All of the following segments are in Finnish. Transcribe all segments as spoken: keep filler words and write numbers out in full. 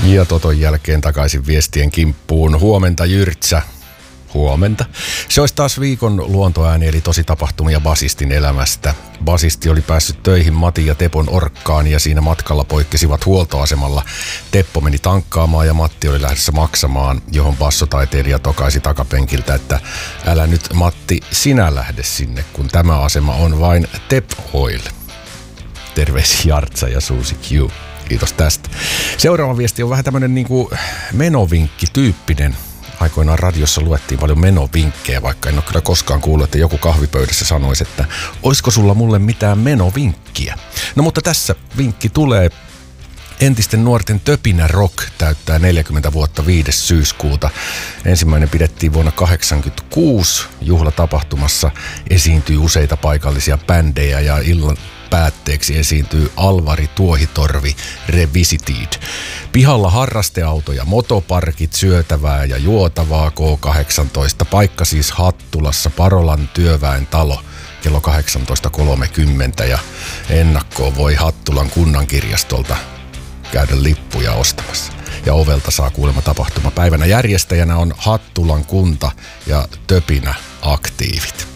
Ja Toton jälkeen takaisin viestien kimppuun. Huomenta Jyrtsä. Huomenta. Se olisi taas viikon luontoääni, eli tosi tapahtumia basistin elämästä. Basisti oli päässyt töihin Matin ja Tepon orkkaan ja siinä matkalla poikkesivat huoltoasemalla. Teppo meni tankkaamaan ja Matti oli lähdössä maksamaan, johon bassotaiteilija tokaisi takapenkiltä, että älä nyt Matti sinä lähde sinne, kun tämä asema on vain Tep Oil. Terveisiä Jartsa ja Suusi Q. Kiitos tästä. Seuraava viesti on vähän tämmönen niinku menovinkki-tyyppinen. Aikoinaan radiossa luettiin paljon menovinkkejä, vaikka en ole kyllä koskaan kuullut, että joku kahvipöydässä sanoisi, että oisko sulla mulle mitään menovinkkiä. No mutta tässä vinkki tulee. Entisten nuorten Töpinä Rock täyttää neljäkymmentä vuotta viides syyskuuta. Ensimmäinen pidettiin vuonna kahdeksankymmentäkuusi. Juhlatapahtumassa esiintyy useita paikallisia bändejä ja illan päätteeksi esiintyy Alvari Tuohitorvi Revisited. Pihalla harrasteautoja, motoparkit, syötävää ja juotavaa K kahdeksantoista. Paikka siis Hattulassa, Parolan työväen talo, kello kahdeksantoista kolmekymmentä ja ennakkoon voi Hattulan kunnankirjastolta käydä lippuja ostamassa. Ja ovelta saa kuulemma tapahtuma. Päivänä järjestäjänä on Hattulan kunta ja Töpinä aktiivit.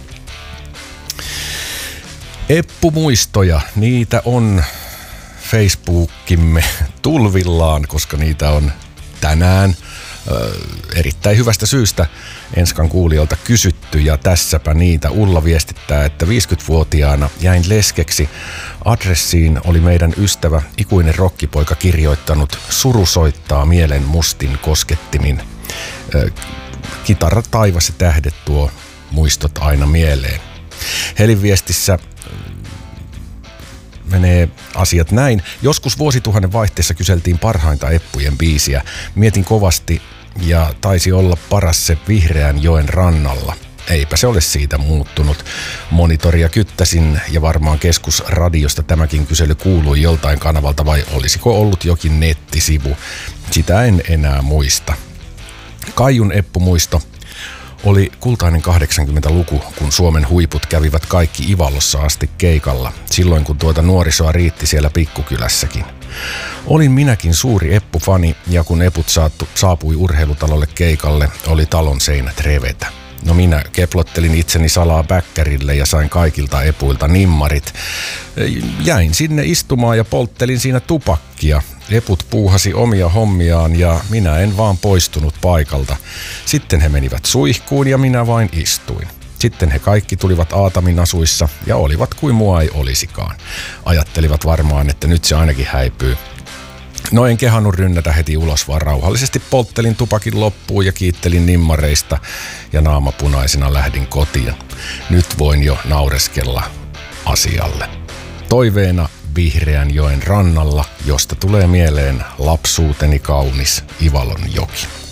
Eppumuistoja, niitä on Facebookimme tulvillaan, koska niitä on tänään ö, erittäin hyvästä syystä Enskan kuulijoilta kysytty ja tässäpä niitä. Ulla viestittää, että viisikymmentävuotiaana jäin leskeksi. Adressiin oli meidän ystävä, ikuinen rokkipoika, kirjoittanut suru soittaa mielen mustin koskettimin. Ö, kitara taivas ja tähdet tuo muistot aina mieleen. Helin viestissä menee asiat näin. Joskus vuosituhannen vaihteessa kyseltiin parhainta Eppujen biisiä. Mietin kovasti ja taisi olla paras se Vihreän joen rannalla. Eipä se ole siitä muuttunut. Monitoria kyttäsin ja varmaan Keskusradiosta tämäkin kysely kuului joltain kanavalta vai olisiko ollut jokin nettisivu. Sitä en enää muista. Kaijun Eppu-muisto oli kultainen kahdeksankymmentäluku, kun Suomen huiput kävivät kaikki Ivalossa asti keikalla, silloin kun tuota nuorisoa riitti siellä pikkukylässäkin. Olin minäkin suuri Eppu-fani ja kun Eput saattu, saapui urheilutalolle keikalle, oli talon seinät revetä. No minä keplottelin itseni salaa bäkkärille ja sain kaikilta Epuilta nimmarit. Jäin sinne istumaan ja polttelin siinä tupakkia. Eput puuhasi omia hommiaan ja minä en vaan poistunut paikalta. Sitten he menivät suihkuun ja minä vain istuin. Sitten he kaikki tulivat Aatamin asuissa ja olivat kuin mua ei olisikaan. Ajattelivat varmaan, että nyt se ainakin häipyy. No en kehannut rynnätä heti ulos, vaan rauhallisesti polttelin tupakin loppuun ja kiittelin nimmareista ja naamapunaisena lähdin kotiin. Nyt voin jo naureskella asialle. Toiveena Vihreän joen rannalla, josta tulee mieleen lapsuuteni kaunis Ivalon joki.